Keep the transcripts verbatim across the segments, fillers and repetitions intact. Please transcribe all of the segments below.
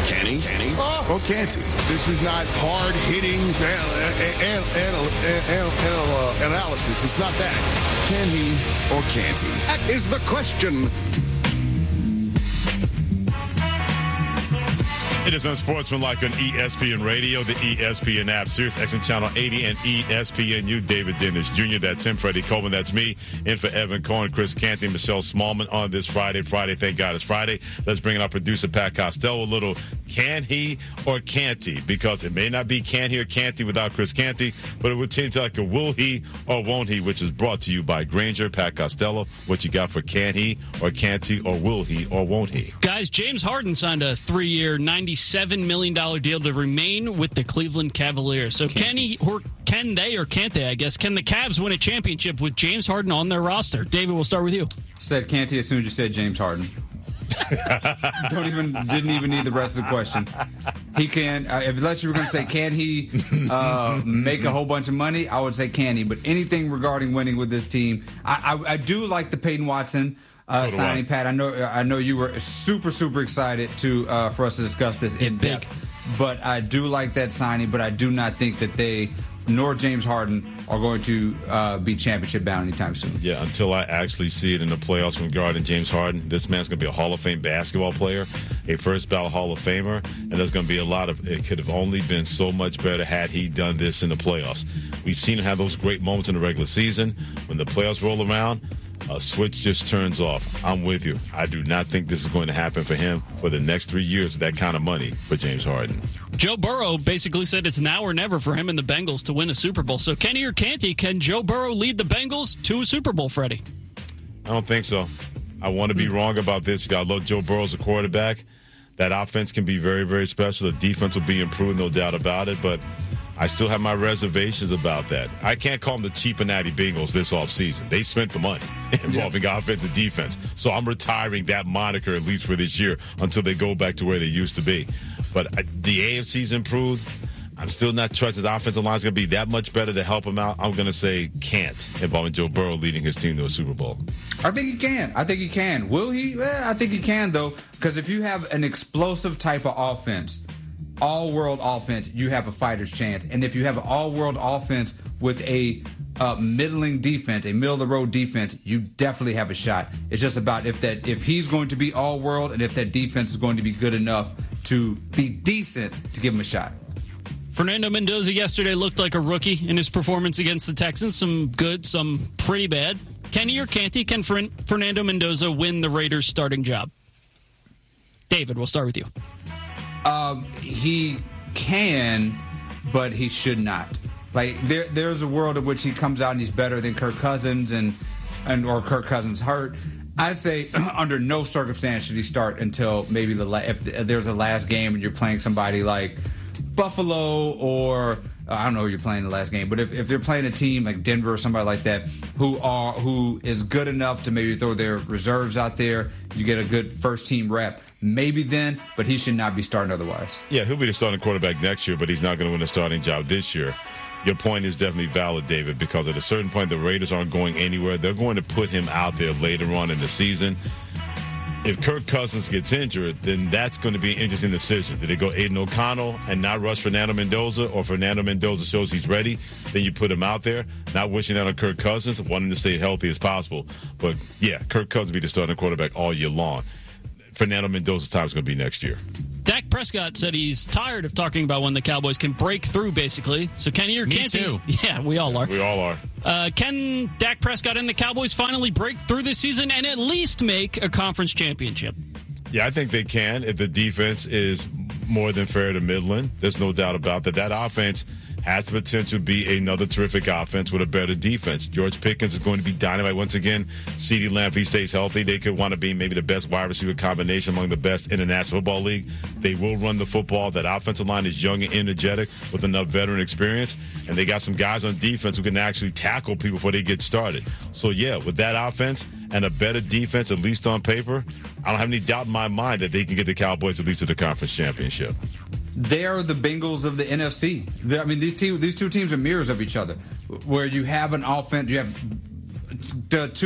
Can he? Can he? Oh. Or can't he? This is not hard-hitting an, an, an, an, analysis. It's not that. Can he or can't he? That is the question. It is Unsportsmanlike on E S P N Radio, the E S P N app, Sirius X M Channel eighty, and E S P N U. David Dennis Junior That's him, Freddie Coleman. That's me. In for Evan Cohen, Chris Canty, Michelle Smallman on this Friday. Friday, thank God it's Friday. Let's bring in our producer, Pat Costello, a little can he or can't he? Because it may not be can he or can't he without Chris Canty, but it would change like a will he or won't he, which is brought to you by Granger. Pat Costello, what you got for can he or can't he or will he or won't he? Guys, James Harden signed a three-year, ninety-seven million dollars deal to remain with the Cleveland Cavaliers. So can he, or can they, or can't they, I guess, can the Cavs win a championship with James Harden on their roster? David, we'll start with you. Said can't he as soon as you said James Harden. Don't even, didn't even need the rest of the question. He can, uh, if unless you were going to say can he uh, make a whole bunch of money, I would say can he. But anything regarding winning with this team, I, I, I do like the Peyton Watson Uh, so signing, Pat. I know I know you were super, super excited to uh, for us to discuss this in Big. depth. But I do like that signing, but I do not think that they, nor James Harden, are going to uh, be championship bound anytime soon. Yeah, until I actually see it in the playoffs regarding James Harden. This man's going to be a Hall of Fame basketball player, a first ballot Hall of Famer, and there's going to be a lot of, it could have only been so much better had he done this in the playoffs. We've seen him have those great moments in the regular season. When the playoffs roll around, a switch just turns off. I'm with you. I do not think this is going to happen for him for the next three years with that kind of money for James Harden. Joe Burrow basically said it's now or never for him and the Bengals to win a Super Bowl. So can he or can't he? Can Joe Burrow lead the Bengals to a Super Bowl, Freddie? I don't think so. I want to be wrong about this. You got to love Joe Burrow as a quarterback. That offense can be very, very special. The defense will be improved, no doubt about it. But I still have my reservations about that. I can't call them the cheap and natty Bengals this offseason. They spent the money involving yeah. offense and defense. So I'm retiring that moniker, at least for this year, until they go back to where they used to be. But the A F C's improved. I'm still not trusting the offensive line is going to be that much better to help him out. I'm going to say can't, involving Joe Burrow leading his team to a Super Bowl. I think he can. I think he can. Will he? Eh, I think he can, though, because if you have an explosive type of offense, all-world offense, you have a fighter's chance. And if you have an all-world offense with a uh, middling defense, a middle-of-the-road defense, you definitely have a shot. It's just about if that if he's going to be all-world and if that defense is going to be good enough to be decent to give him a shot. Fernando Mendoza yesterday looked like a rookie in his performance against the Texans. Some good, some pretty bad. Can he or can't he? Can Fern- Fernando Mendoza win the Raiders' starting job? David, we'll start with you. Um, he can, but he should not. Like there, there's a world in which he comes out and he's better than Kirk Cousins, and and or Kirk Cousins hurt. I say under no circumstance should he start until maybe the la- if there's a last game and you're playing somebody like Buffalo or uh, I don't know who you're playing the last game, but if, if they're playing a team like Denver or somebody like that who are who is good enough to maybe throw their reserves out there, you get a good first team rep. Maybe then, but he should not be starting otherwise. Yeah, he'll be the starting quarterback next year, but he's not going to win a starting job this year. Your point is definitely valid, David, because at a certain point the Raiders aren't going anywhere. They're going to put him out there later on in the season. If Kirk Cousins gets injured, then that's going to be an interesting decision. Do they go Aiden O'Connell and not rush Fernando Mendoza, or Fernando Mendoza shows he's ready, then you put him out there? Not wishing that on Kirk Cousins, wanting to stay healthy as possible. But, yeah, Kirk Cousins will be the starting quarterback all year long. Fernando Mendoza's time is going to be next year. Dak Prescott said he's tired of talking about when the Cowboys can break through, basically. So can he or Me can't too. he? Yeah, we all are. We all are. Uh, can Dak Prescott and the Cowboys finally break through this season and at least make a conference championship? Yeah, I think they can if the defense is more than fair to Midland. There's no doubt about that. That offense has the potential to be another terrific offense with a better defense. George Pickens is going to be dynamite once again. CeeDee Lamb, if he stays healthy, they could want to be maybe the best wide receiver combination among the best in the National Football League. They will run the football. That offensive line is young and energetic with enough veteran experience, and they got some guys on defense who can actually tackle people before they get started. So, yeah, with that offense and a better defense, at least on paper, I don't have any doubt in my mind that they can get the Cowboys at least to the conference championship. They are the Bengals of the N F C. They're, I mean, these two these two teams are mirrors of each other. Where you have an offense, you have the two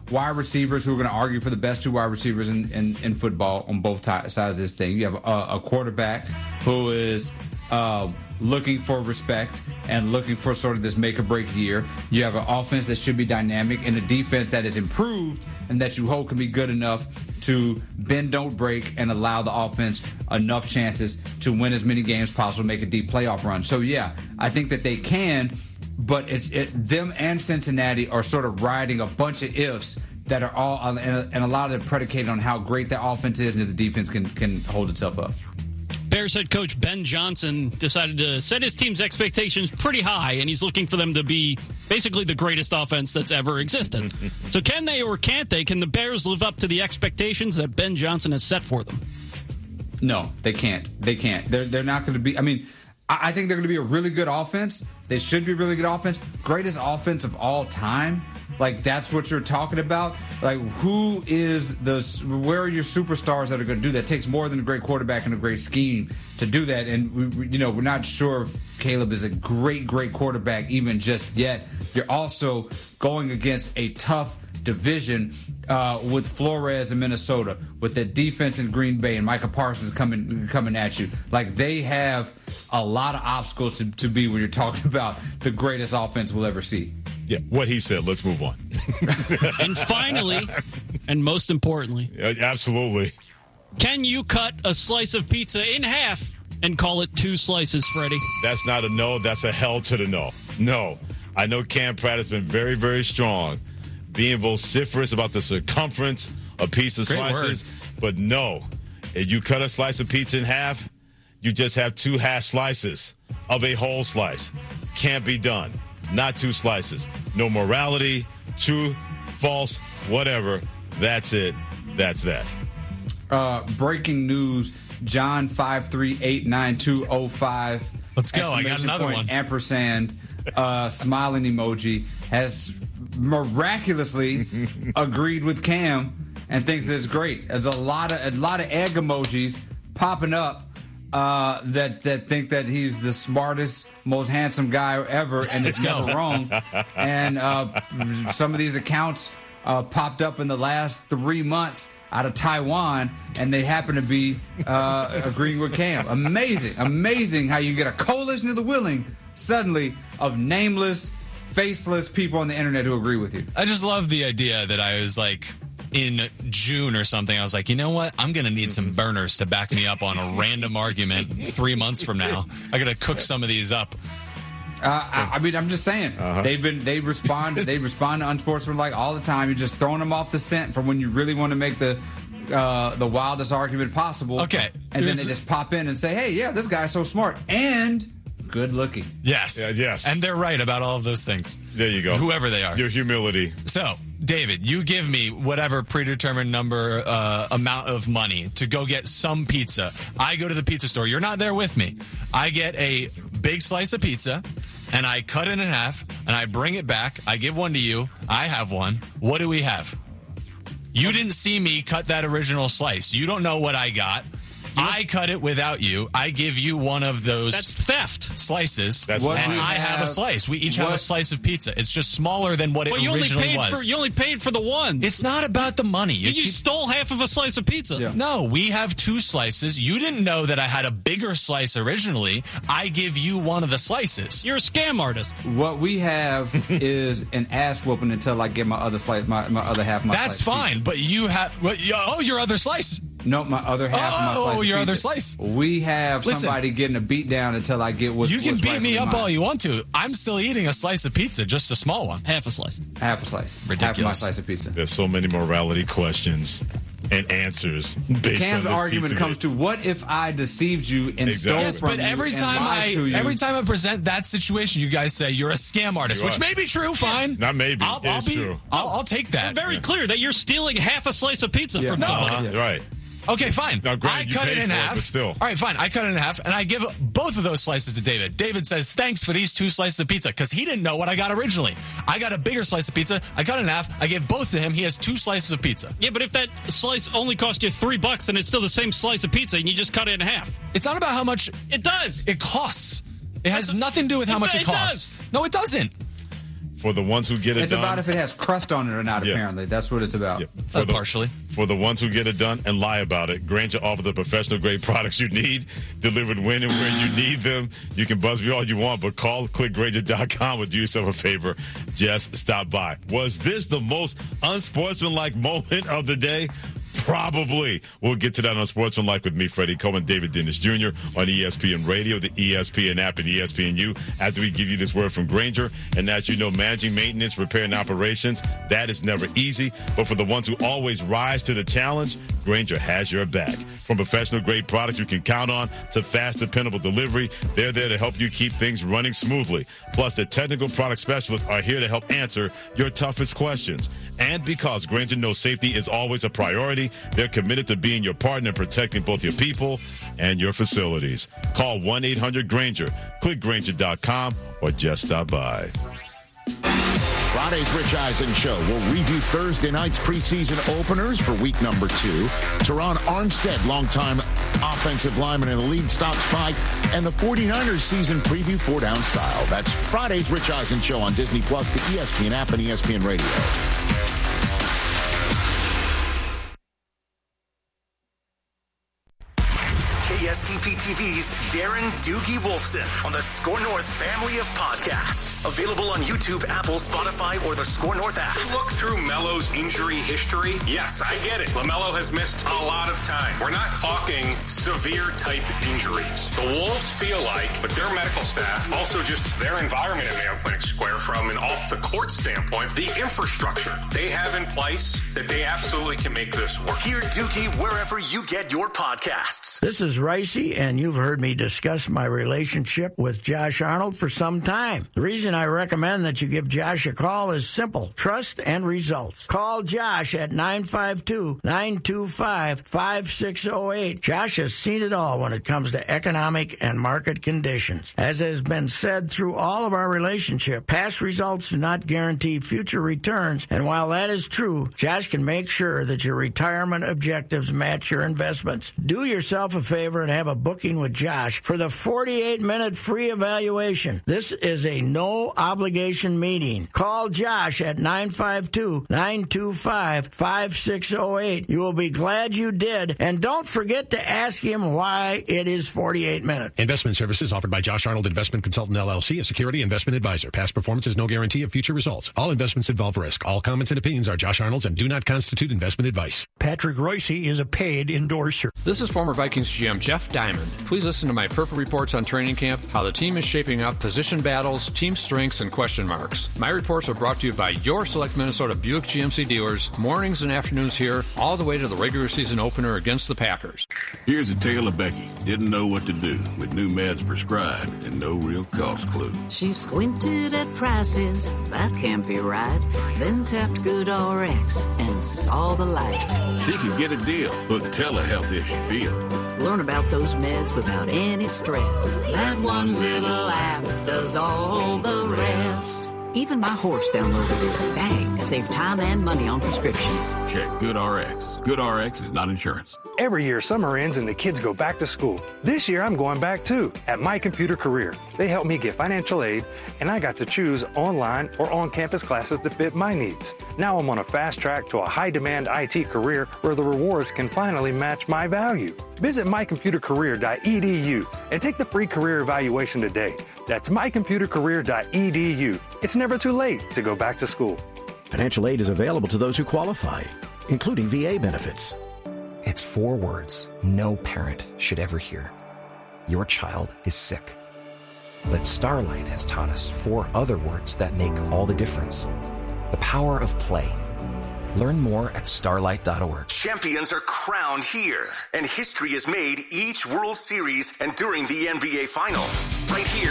wide receivers who are going to argue for the best two wide receivers in, in, in football on both t- sides of this thing. You have a, a quarterback who is uh, looking for respect and looking for sort of this make or break year. You have an offense that should be dynamic and a defense that is improved and that you hope can be good enough to bend, don't break, and allow the offense enough chances to win as many games as possible, make a deep playoff run. So, yeah, I think that they can, but it's it, them and Cincinnati are sort of riding a bunch of ifs that are all, and a, and a lot of it predicated on how great the offense is and if the defense can, can hold itself up. Bears head coach Ben Johnson decided to set his team's expectations pretty high, and he's looking for them to be basically the greatest offense that's ever existed. So can they or can't they? Can the Bears live up to the expectations that Ben Johnson has set for them? No, they can't. They can't. They're, they're not going to be – I mean, I, I think they're going to be a really good offense. They should be a really good offense. Greatest offense of all time. Like, that's what you're talking about. Like, who is the – where are your superstars that are going to do that? It takes more than a great quarterback and a great scheme to do that. And, we, we, you know, we're not sure if Caleb is a great, great quarterback even just yet. You're also going against a tough division uh, with Flores in Minnesota, with the defense in Green Bay and Micah Parsons coming coming at you. Like, they have a lot of obstacles to, to be when you're talking about the greatest offense we'll ever see. Yeah, what he said. Let's move on. And finally, and most importantly, uh, absolutely. Can you cut a slice of pizza in half and call it two slices, Freddie? That's not a no. That's a hell to the no. No. I know Cam Pratt has been very, very strong, being vociferous about the circumference of pizza Great slices. word. But no, if you cut a slice of pizza in half, you just have two half slices of a whole slice. Can't be done. Not two slices. No morality, true, false, whatever. That's it. That's that. Uh, breaking news, John five three eight nine two oh five. Let's go. I got another point, one. Ampersand, uh, smiling emoji, has miraculously agreed with Cam and thinks it's great. There's a lot of a lot of egg emojis popping up uh, that that think that he's the smartest, most handsome guy ever, and it's never wrong. And uh, some of these accounts uh, popped up in the last three months out of Taiwan, and they happen to be uh, agreeing with Cam. Amazing, amazing how you get a coalition of the willing suddenly of nameless, faceless people on the internet who agree with you. I just love the idea that I was like, in June or something, I was like, you know what? I'm going to need some burners to back me up on a random argument three months from now. I got to cook some of these up. Uh, I, I mean, I'm just saying uh-huh. they've been they respond they respond to unsportsmanlike all the time. You're just throwing them off the scent for when you really want to make the uh, the wildest argument possible. Okay, and then they just pop in and say, "Hey, yeah, this guy's so smart and good looking." Yes, yeah, yes, and they're right about all of those things. There you go. Whoever they are, your humility. So, David, you give me whatever predetermined number uh, amount of money to go get some pizza. I go to the pizza store. You're not there with me. I get a big slice of pizza, and I cut it in half, and I bring it back. I give one to you. I have one. What do we have? You didn't see me cut that original slice. You don't know what I got. I cut it without you. I give you one of those. That's theft. Slices. That's and fine. I have, have a slice. We each what? have a slice of pizza. It's just smaller than what well, it you originally only paid was. For, you only paid for the one. It's not about the money. You, you keep... stole half of a slice of pizza. Yeah. No, we have two slices. You didn't know that I had a bigger slice originally. I give you one of the slices. You're a scam artist. What we have is an ass whooping until I get my other slice, my, my other half of my That's slice fine, pizza. but you have. What, oh, your other slice. No, my other half oh, of my slice. Oh, your of other pizza. slice. We have Listen, somebody getting a beat down until I get what's You can what's beat me up mine. all you want to. I'm still eating a slice of pizza, just a small one. Half a slice. Half a slice. Ridiculous. Half of my slice of pizza. There's so many morality questions and answers based Cam's on this argument pizza comes game. to what if I deceived you and Exactly. stole Yes, from but you every and time lied I to you. every time I present that situation, you guys say you're a scam artist, You which are. may be true. Fine, Not maybe. I'll, I'll It's be. true. I'll, I'll take that. Very clear that you're stealing half a slice of pizza Yeah. from No. somebody. Uh-huh, right. Okay, fine. Now, granted, I you cut it paid in for it, half. but still. All right, fine. I cut it in half, and I give both of those slices to David. David says, thanks for these two slices of pizza, because he didn't know what I got originally. I got a bigger slice of pizza. I cut it in half. I gave both to him. He has two slices of pizza. Yeah, but if that slice only cost you three bucks and it's still the same slice of pizza and you just cut it in half. It's not about how much It does. it costs. It has nothing to do with how It much do- it it costs. does. No, it doesn't. For the ones who get it it's done. It's about if it has crust on it or not, yeah. apparently. That's what it's about. Yeah. Uh, the, partially. For the ones who get it done and lie about it, Grainger offers the professional-grade products you need, delivered when and where you need them. You can buzz me all you want, but call click grainger dot com or do yourself a favor. Just stop by. Was this the most unsportsmanlike moment of the day? Probably. We'll get to that on Sportsmanlike with me, Freddie Coleman, David Dennis Junior on E S P N Radio, the E S P N app, and E S P N U. After we give you this word from Grainger, and as you know, managing maintenance, repair, and operations, that is never easy. But for the ones who always rise to the challenge, Grainger has your back. From professional-grade products you can count on to fast, dependable delivery, they're there to help you keep things running smoothly. Plus, the technical product specialists are here to help answer your toughest questions. And because Grainger knows safety is always a priority, they're committed to being your partner and protecting both your people and your facilities. Call one eight hundred Grainger, click grainger dot com, or just stop by. Friday's Rich Eisen Show will review Thursday night's preseason openers for week number two. Teron Armstead, longtime offensive lineman in the league, stops by, and the 49ers season preview four down style. That's Friday's Rich Eisen Show on Disney Plus, the E S P N app, and E S P N Radio. K S T P T V's Darren Doogie Wolfson on the Score North family of podcasts. Available on YouTube, Apple, Spotify, or the Score North app. Look through Melo's injury history. Yes, I get it. LaMelo has missed a lot of time. We're not talking severe type injuries. The Wolves feel like, but their medical staff, also just their environment at Mayo Clinic Square from an off the court standpoint, the infrastructure they have in place, that they absolutely can make this work. Hear Doogie wherever you get your podcasts. This is Ricey, and you've heard me discuss my relationship with Josh Arnold for some time. The reason I recommend that you give Josh a call is simple: trust and results. Call Josh at nine five two, nine two five, five six zero eight. Josh has seen it all when it comes to economic and market conditions. As has been said through all of our relationship, past results do not guarantee future returns, and while that is true, Josh can make sure that your retirement objectives match your investments. Do yourself a favor and have a booking with Josh for the forty-eight minute free evaluation. This is a no-obligation meeting. Call Josh at nine five two, nine two five, five six zero eight. You will be glad you did, and don't forget to ask him why it is forty-eight minutes. Investment services offered by Josh Arnold Investment Consultant, L L C, a security investment advisor. Past performance is no guarantee of future results. All investments involve risk. All comments and opinions are Josh Arnold's and do not constitute investment advice. Patrick Royce is a paid endorser. This is former Vikings G M Jeff Diamond. Please listen to my Purple Reports on training camp, how the team is shaping up, position battles, team strengths, and question marks. My reports are brought to you by your select Minnesota Buick G M C dealers, mornings and afternoons here, all the way to the regular season opener against the Packers. Here's a tale of Becky. Didn't know what to do with new meds prescribed and no real cost clue. She squinted at prices, that can't be right. Then tapped GoodRx and saw the light. She could get a deal, book telehealth if she feels. Learn about those meds without any stress. That one little app does all the rest. Even my horse downloaded it. Bang, save time and money on prescriptions. Check GoodRx. GoodRx is not insurance. Every year, summer ends and the kids go back to school. This year, I'm going back too, at My Computer Career. They helped me get financial aid, and I got to choose online or on-campus classes to fit my needs. Now I'm on a fast track to a high-demand I T career where the rewards can finally match my value. Visit my computer career dot e d u and take the free career evaluation today. That's my computer career dot e d u. It's never too late to go back to school. Financial aid is available to those who qualify, including V A benefits. It's four words no parent should ever hear. Your child is sick. But Starlight has taught us four other words that make all the difference. The power of play. Learn more at starlight dot org. Champions are crowned here, and history is made each World Series and during the N B A Finals. Right here.